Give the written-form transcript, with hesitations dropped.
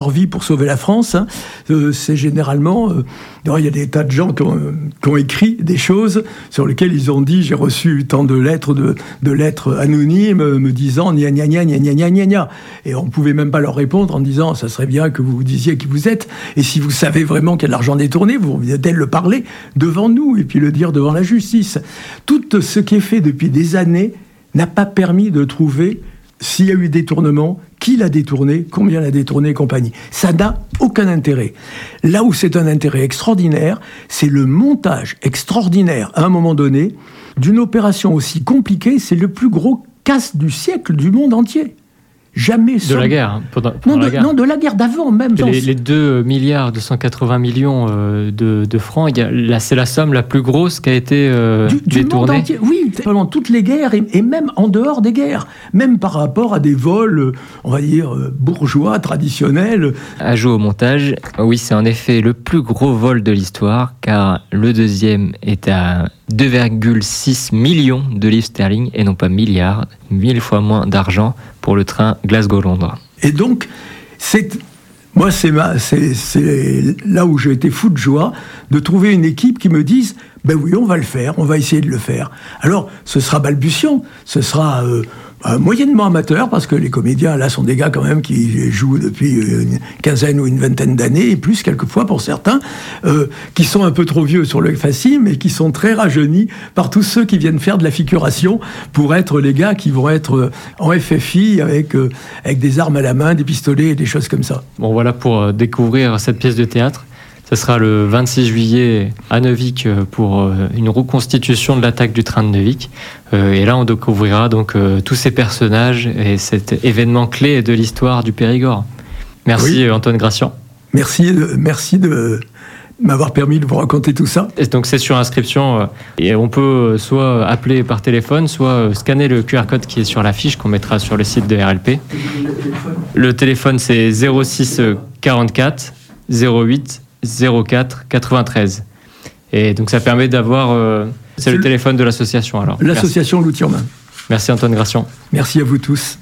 leur vie pour sauver la France. C'est généralement... il y a des tas de gens qui ont écrit des choses sur lesquelles ils ont dit « J'ai reçu tant de lettres, de lettres anonymes me disant gna gna gna gna gna gna gna ». Et on ne pouvait même pas leur répondre en disant « Ça serait bien que vous vous disiez qui vous êtes. Et si vous savez vraiment qu'il y a de l'argent détourné, vous devez le parler devant nous et puis le dire devant la justice ». Tout ce qui est fait depuis des années n'a pas permis de trouver s'il y a eu détournement, qui l'a détourné, combien l'a détourné et compagnie. Ça n'a aucun intérêt. Là où c'est un intérêt extraordinaire, c'est le montage extraordinaire, à un moment donné, d'une opération aussi compliquée. C'est le plus gros casse du siècle du monde entier. Jamais de la guerre, Non, de la guerre d'avant même. Les 2 milliards 280 millions de francs, c'est la somme la plus grosse qui a été détournée. Du monde entier, oui, pendant toutes les guerres et même en dehors des guerres, même par rapport à des vols, on va dire, bourgeois, traditionnels. Ajout au montage, oui, c'est en effet le plus gros vol de l'histoire, car le deuxième est à 2,6 millions de livres sterling et non pas milliards, 1000 fois moins d'argent pour le train Glasgow-Londres. Et donc, c'est là où j'ai été fou de joie de trouver une équipe qui me dise « Ben oui, on va le faire, on va essayer de le faire ». Alors, ce sera balbutiant, ce sera moyennement amateur, parce que les comédiens, là, sont des gars quand même qui jouent depuis une quinzaine ou une vingtaine d'années, et plus quelquefois pour certains, qui sont un peu trop vieux sur le facile, mais qui sont très rajeunis par tous ceux qui viennent faire de la figuration pour être les gars qui vont être en FFI avec des armes à la main, des pistolets et des choses comme ça. Bon, voilà pour découvrir cette pièce de théâtre. Ce sera le 26 juillet à Neuvic pour une reconstitution de l'attaque du train de Neuvic. Et là, on découvrira donc tous ces personnages et cet événement clé de l'histoire du Périgord. Merci oui. Antoine Gracian. Merci de m'avoir permis de vous raconter tout ça. Et donc c'est sur inscription et on peut soit appeler par téléphone, soit scanner le QR code qui est sur l'affiche qu'on mettra sur le site de RLP. Le téléphone c'est 06 44 08 04 93. Et donc ça permet d'avoir... c'est le téléphone de l'association alors. L'association L'Outil en main. Merci Antoine Gracian. Merci à vous tous.